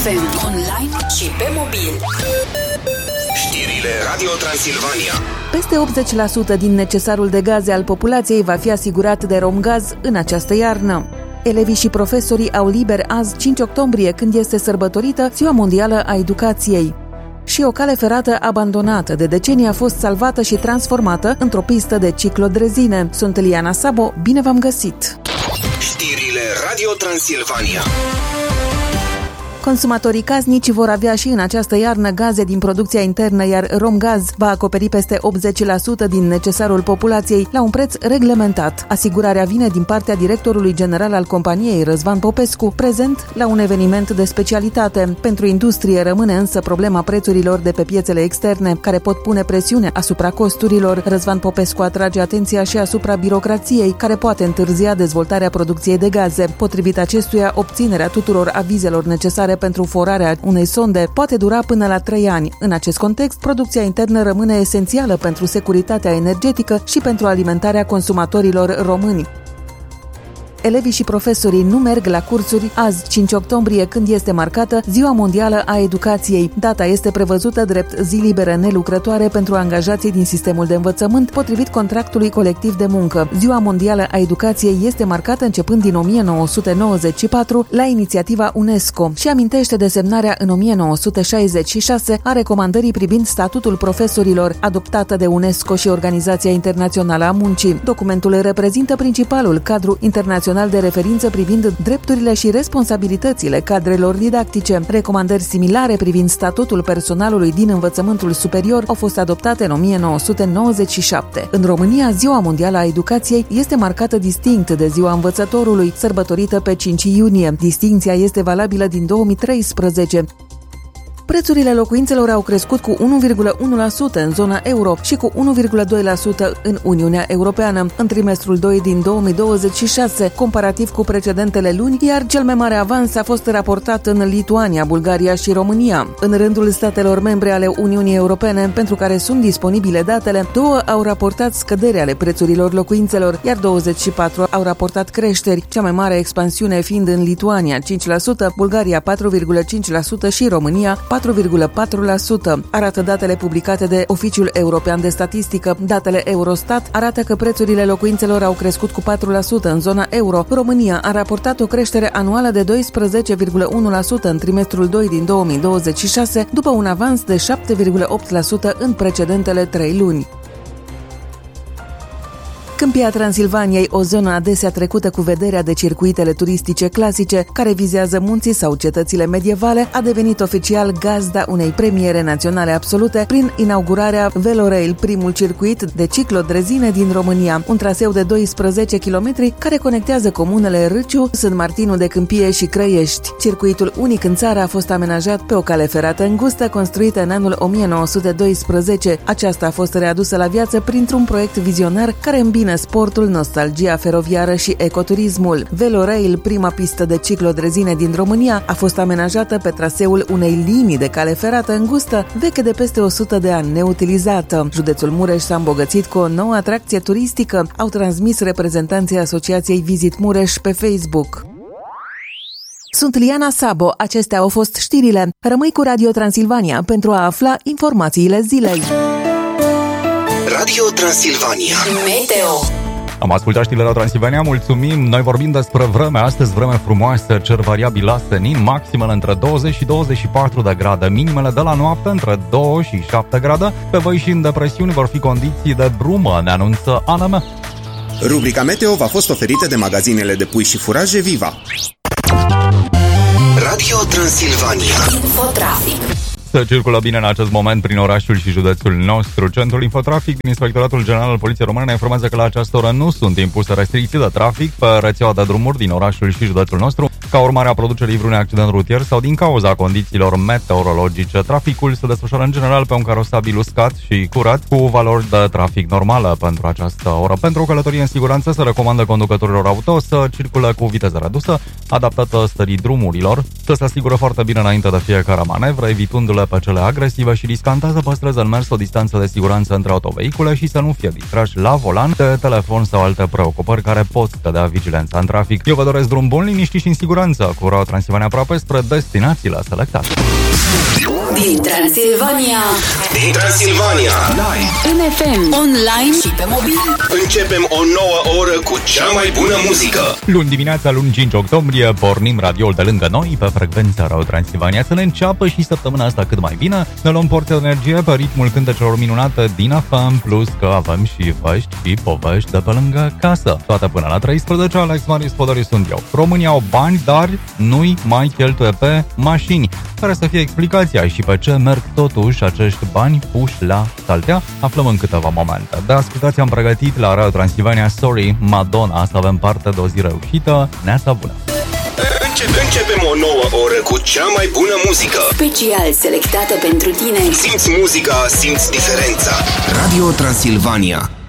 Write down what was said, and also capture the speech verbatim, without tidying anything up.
F M, online și pe mobil. Știrile Radio Transilvania. Peste optzeci la sută din necesarul de gaze al populației va fi asigurat de Romgaz în această iarnă. Elevii și profesorii au liber azi, cinci octombrie, când este sărbătorită Ziua Mondială a Educației. Și o cale ferată abandonată de decenii a fost salvată și transformată într-o pistă de ciclodrezine. Sunt Liana Sabo, bine v-am găsit! Știrile Radio Transilvania. Consumatorii casnici vor avea și în această iarnă gaze din producția internă, iar Romgaz va acoperi peste optzeci la sută din necesarul populației la un preț reglementat. Asigurarea vine din partea directorului general al companiei, Răzvan Popescu, prezent la un eveniment de specialitate. Pentru industrie rămâne însă problema prețurilor de pe piețele externe, care pot pune presiune asupra costurilor. Răzvan Popescu atrage atenția și asupra birocrației, care poate întârzia dezvoltarea producției de gaze. Potrivit acestuia, obținerea tuturor avizelor necesare pentru forarea unei sonde poate dura până la trei ani. În acest context, producția internă rămâne esențială pentru securitatea energetică și pentru alimentarea consumatorilor români. Elevii și profesorii nu merg la cursuri azi, cinci octombrie, când este marcată Ziua Mondială a Educației. Data este prevăzută drept zi liberă nelucrătoare pentru angajații din sistemul de învățământ, potrivit contractului colectiv de muncă. Ziua Mondială a Educației este marcată începând din o mie nouă sute nouăzeci și patru la inițiativa UNESCO și amintește de semnarea în o mie nouă sute șaizeci și șase a recomandării privind statutul profesorilor, adoptată de UNESCO și Organizația Internațională a Muncii. Documentul reprezintă principalul cadru internațional de referință privind drepturile și responsabilitățile cadrelor didactice. Recomandări similare privind statutul personalului din învățământul superior au fost adoptate în o mie nouă sute nouăzeci și șapte. În România, Ziua Mondială a Educației este marcată distinct de Ziua Învățătorului, sărbătorită pe cinci iunie. Distincția este valabilă din două mii treisprezece. Prețurile locuințelor au crescut cu unu virgulă unu la sută în zona euro și cu unu virgulă doi la sută în Uniunea Europeană în trimestrul doi din două mii douăzeci și șase, comparativ cu precedentele luni, iar cel mai mare avans a fost raportat în Lituania, Bulgaria și România. În rândul statelor membre ale Uniunii Europene, pentru care sunt disponibile datele, două au raportat scădere ale prețurilor locuințelor, iar douăzeci și patru au raportat creșteri, cea mai mare expansiune fiind în Lituania cinci la sută, Bulgaria patru virgulă cinci la sută și România patru virgulă patru la sută, arată datele publicate de Oficiul European de Statistică. Datele Eurostat arată că prețurile locuințelor au crescut cu patru la sută în zona euro. România a raportat o creștere anuală de doisprezece virgulă unu la sută în trimestrul doi din două mii douăzeci și șase, după un avans de șapte virgulă opt la sută în precedentele trei luni. Câmpia Transilvaniei, o zonă adesea trecută cu vederea de circuitele turistice clasice, care vizează munții sau cetățile medievale, a devenit oficial gazda unei premiere naționale absolute prin inaugurarea Velorail, primul circuit de ciclodrezine din România, un traseu de doisprezece kilometri care conectează comunele Râciu, Sânt Martinu de Câmpie și Crăiești. Circuitul unic în țară a fost amenajat pe o cale ferată îngustă construită în anul o mie nouă sute doisprezece. Aceasta a fost readusă la viață printr-un proiect vizionar care îmbină sportul, nostalgia feroviară și ecoturismul. Velorail, prima pistă de ciclodrezine din România, a fost amenajată pe traseul unei linii de cale ferată îngustă, veche de peste o sută de ani, neutilizată. Județul Mureș s-a îmbogățit cu o nouă atracție turistică, au transmis reprezentanții Asociației Visit Mureș pe Facebook. Sunt Liana Sabo, acestea au fost știrile. Rămâi cu Radio Transilvania pentru a afla informațiile zilei. Radio Transilvania. Meteo. Am ascultat știrile la Transilvania, mulțumim. Noi vorbim despre vreme, astăzi vreme frumoasă, cer variabil la senin, maximele între douăzeci și douăzeci și patru de grade, minimele de la noapte între doi și șapte grade. Pe voi și în depresiuni vor fi condiții de brumă, ne anunță A N M. Rubrica Meteo v-a fost oferită de magazinele de pui și furaje Viva. Radio Transilvania. Infotrafic. Se circulă bine în acest moment prin orașul și județul nostru. Centrul Infotrafic din Inspectoratul General al Poliției Române ne informează că la această oră nu sunt impuse restricții de trafic pe rețeaua de drumuri din orașul și județul nostru, ca urmare a producerii vreunui accident rutier sau din cauza condițiilor meteorologice. Traficul se desfășoară în general pe un carosabil uscat și curat, cu valori de trafic normală pentru această oră. Pentru o călătorie în siguranță se recomandă conducătorilor auto să circule cu viteză redusă, adaptată stării drumurilor, să se asigură foarte bine înainte de fiecare manevră, evitându-le pe cele agresive și riscante, să păstreze în mers o distanță de siguranță între autovehicule și să nu fie distrași la volan de telefon sau alte preocupări care pot scădea vigilența în trafic. Eu vă doresc drum bun, liniștit și în siguranță cu Radio Transilvania aproape spre destinațiile selectate. Din Transilvania, Din Transilvania, în F M, online și pe mobil. începem o nouă oră cu cea mai bună muzică. Luni dimineața, luni cinci octombrie, pornim radioul de lângă noi pe frecvența Radio Transilvania să ne înceapă și săptămâna asta cât mai bine. Ne luăm porție de energie pe ritmul cântecelor minunate din F M, plus că avem și vești și povești de pe lângă casă. Toate până la treisprezece, Alex Marius Podoriu sunt eu. România au bani, dar nu-i mai cheltuie pe mașini. Care să fie explicația și pe ce merg totuși acești bani puși la saltea? Aflăm în câteva momente. De ascultați am pregătit la Radio Transilvania Sorry, Madonna, să avem parte de o zi reușită. Neața bună! Începem o nouă oră cu cea mai bună muzică. Special selectată pentru tine. Simți muzica, simți diferența. Radio Transilvania.